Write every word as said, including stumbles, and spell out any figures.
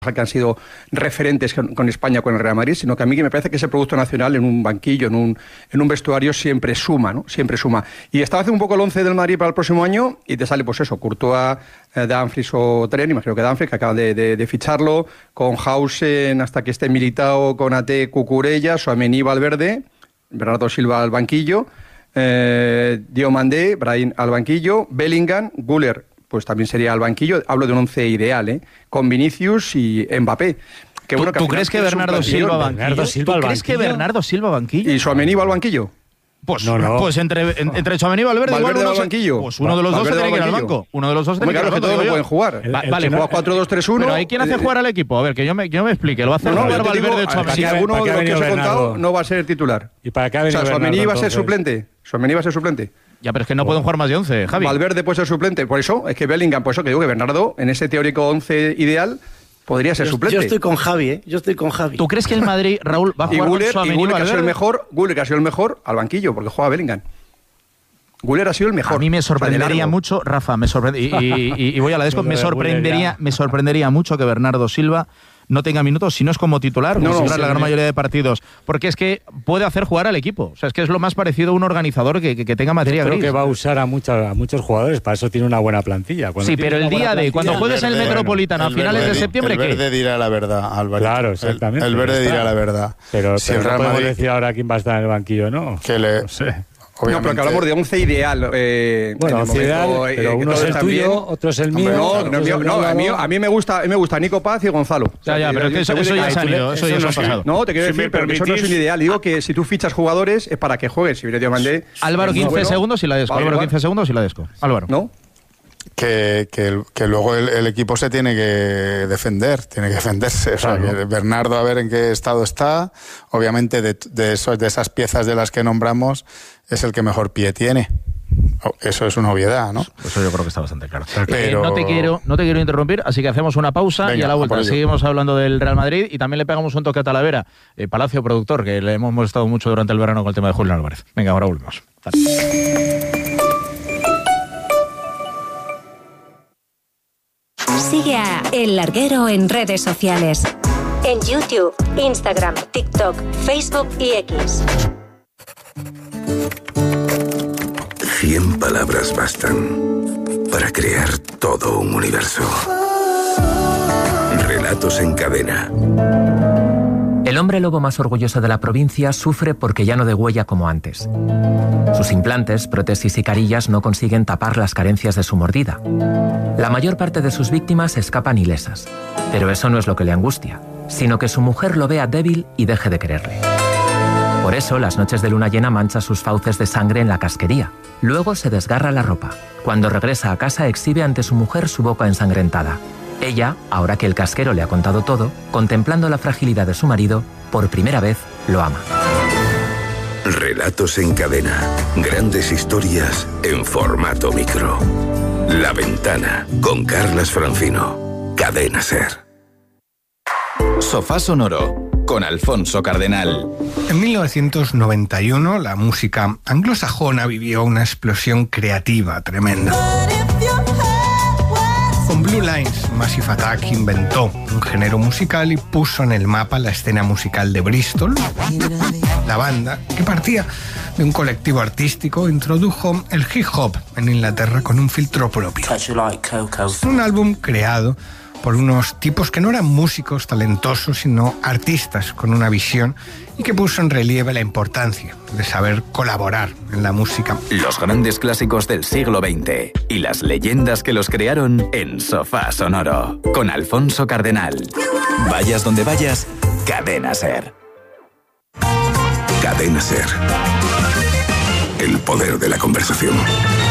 que han sido referentes con, con España, con el Real Madrid, sino que a mí que me parece que ese producto nacional en un banquillo, en un, en un vestuario, siempre suma, ¿no? Siempre suma. Y estaba haciendo un poco el once del Madrid para el próximo año y te sale, pues eso, Courtois, eh, Dumfries o Trent, imagino que Dumfries, que acaban de, de, de ficharlo, con Hausen hasta que esté Militao, Konaté, Cucurella, Tchouaméni, Valverde, Bernardo Silva al banquillo, eh, Diomandé, Brahim al banquillo, Bellingham, Güler, pues también sería al banquillo. Hablo de un once ideal, ¿eh? Con Vinicius y Mbappé. Que bueno, ¿Tú, ¿tú crees que Bernardo Silva banquillo? Bernardo Silva ¿Tú al crees banquillo? que Bernardo Silva banquillo? ¿Y Tchouaméni va al banquillo? Pues, no, no. pues entre, en, entre Tchouaméni y Valverde, Valverde igual uno al se- banquillo. Pues uno de los dos se Valverde tiene que ir al al banquillo. banco. Uno de los dos se Hombre, tiene que ir claro, al que banco. todos no digo pueden yo. jugar. El- Va- el vale, que no- juega cuatro dos tres uno. Pero ¿hay quién hace eh, jugar al equipo? A ver, que yo me, que yo me explique. ¿Lo va a hacer No, no, jugar yo te Valverde digo, de para Tchouaméni? que ¿Para qué- alguno para qué de ha los que os he venido contado Bernardo? no va a ser titular. ¿Y para qué ha O venido sea, Tchouaméni Bernardo, va a ser entonces? suplente. Tchouaméni va a ser suplente. Ya, pero es que no pueden jugar más de once, Javi. Valverde puede ser suplente. Por eso, es que Bellingham, por eso que digo que Bernardo, en ese teórico once ideal, podría ser Yo, suplente. yo estoy con Javi, ¿eh? Yo estoy con Javi. ¿Tú crees que el Madrid, Raúl, va a Y jugar Güler, con y Tchouaméni y Güler que ha sido el Valverde? mejor, Güler que ha sido el mejor al banquillo, porque juega Bellingham. Güler ha sido el mejor. A mí me O sea, de sorprendería largo. mucho, Rafa, me sorprende, y, y- y- y voy a la desco, Lo me de sorprendería, Güler ya. me sorprendería mucho que Bernardo Silva no tenga minutos, si no es como titular, como No, no, titular sí, la gran sí. mayoría de partidos, porque es que puede hacer jugar al equipo. O sea, es que es lo más parecido a un organizador que, que, que tenga materia Creo gris. que va a usar a, muchos a muchos jugadores, para eso tiene una buena plantilla. Cuando Sí, tienes pero el una buena día de plantilla- cuando juegues en el verde, Metropolitano a el finales de verde di- septiembre, el ¿qué? verde dirá la verdad, Álvaro. Claro, exactamente, El, el ya verde está. dirá la verdad. Pero, Si pero el no Real podemos Madrid, decir ahora quién va a estar en el banquillo, ¿no? que le, No sé. No, pero obviamente, que hablamos de once ideal. Eh, Bueno, en el once ideal, momento, eh, pero que uno es todos el están tuyo, bien. otro es el Hombre, mío, No, otro no, es mío, el no, de a mí, Álvaro. a mí me gusta, a mí me gusta Nico Paz y Gonzalo. O sea, Ya, ya, que pero yo- que eso, yo voy eso de ya cabeza. se han ido, eso ya eso se no ha es- pasado. No, te quiero Si decir, me pero que eso no es un permitís- ideal. Digo que si tú fichas jugadores es para que juegues. Si viene Diomandé... Álvaro, es muy quince bueno, segundos y la desco. va a Álvaro, jugar, quince segundos y la desco. Álvaro. ¿No? que, que, el- que luego el, el equipo se tiene que defender, tiene que defenderse. O sea, Claro. que Bernardo a ver en qué estado está. Obviamente de, de, eso, de esas piezas de las que nombramos es el que mejor pie tiene. Oh, eso es una obviedad, ¿no? Eso yo creo que está bastante claro. Pero- Eh, no te quiero, no te quiero interrumpir, así que hacemos una pausa Venga, y a la a vuelta por ello. seguimos hablando del Real Madrid y también le pegamos un toque a Talavera, eh, Palacio Productor, que le hemos molestado mucho durante el verano con el tema de Julián Álvarez. Venga, ahora volvemos. Dale. Sigue a El Larguero en redes sociales. En YouTube, Instagram, TikTok, Facebook y X. Cien palabras bastan para crear todo un universo. Relatos en cadena. El hombre lobo más orgulloso de la provincia sufre porque ya no degüella como antes. Sus implantes, prótesis y carillas no consiguen tapar las carencias de su mordida. La mayor parte de sus víctimas escapan ilesas. Pero eso no es lo que le angustia, sino que su mujer lo vea débil y deje de quererle. Por eso, las noches de luna llena mancha sus fauces de sangre en la casquería. Luego se desgarra la ropa. Cuando regresa a casa exhibe ante su mujer su boca ensangrentada. Ella, ahora que el casquero le ha contado todo, contemplando la fragilidad de su marido, por primera vez lo ama. Relatos en cadena. Grandes historias en formato micro. La Ventana, con Carlas Francino. Cadena Ser. Sofá Sonoro, con Alfonso Cardenal. En mil novecientos noventa y uno, la música anglosajona vivió una explosión creativa tremenda. Con Blue Lines, Massive Attack inventó un género musical y puso en el mapa la escena musical de Bristol. La banda, que partía de un colectivo artístico, introdujo el hip hop en Inglaterra con un filtro propio. Un álbum creado por unos tipos que no eran músicos talentosos, sino artistas con una visión y que puso en relieve la importancia de saber colaborar en la música. Los grandes clásicos del siglo veinte y las leyendas que los crearon en Sofá Sonoro, con Alfonso Cardenal. Vayas donde vayas, Cadena Ser. Cadena Ser. El poder de la conversación.